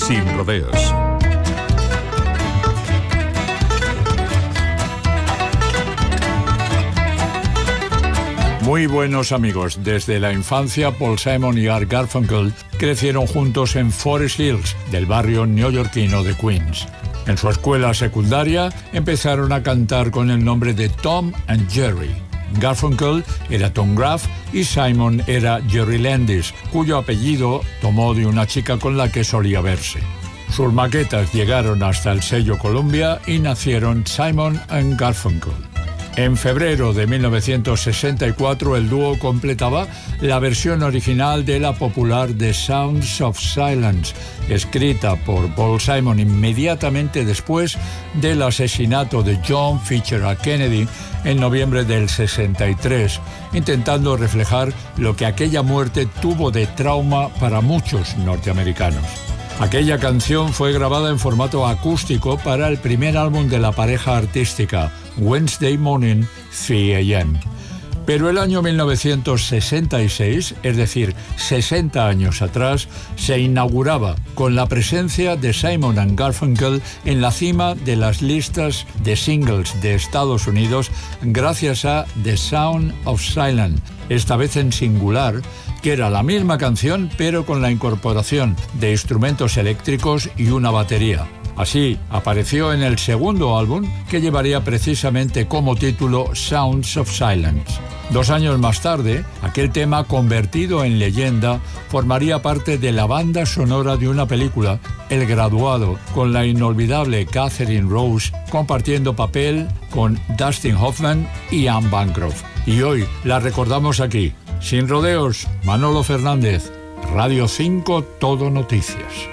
Sin rodeos. Muy buenos amigos. Desde la infancia, Paul Simon y Art Garfunkel crecieron juntos en Forest Hills, del barrio neoyorquino de Queens. En su escuela secundaria empezaron a cantar con el nombre de Tom and Jerry. Garfunkel era Tom Graff y Simon era Jerry Landis, cuyo apellido tomó de una chica con la que solía verse. Sus maquetas llegaron hasta el sello Columbia y nacieron Simon and Garfunkel. En febrero de 1964 el dúo completaba la versión original de la popular The Sounds of Silence, escrita por Paul Simon inmediatamente después del asesinato de John Fitzgerald Kennedy en noviembre del 63, intentando reflejar lo que aquella muerte tuvo de trauma para muchos norteamericanos. Aquella canción fue grabada en formato acústico para el primer álbum de la pareja artística, Wednesday Morning, 3 a.m. Pero el año 1966, es decir, 60 años atrás, se inauguraba con la presencia de Simon and Garfunkel en la cima de las listas de singles de Estados Unidos gracias a The Sound of Silence, esta vez en singular, que era la misma canción pero con la incorporación de instrumentos eléctricos y una batería. Así apareció en el segundo álbum, que llevaría precisamente como título Sounds of Silence. 2 años más tarde, aquel tema convertido en leyenda formaría parte de la banda sonora de una película, El Graduado, con la inolvidable Catherine Rose compartiendo papel con Dustin Hoffman y Anne Bancroft. Y hoy la recordamos aquí. Sin rodeos, Manolo Fernández, Radio 5 Todo Noticias.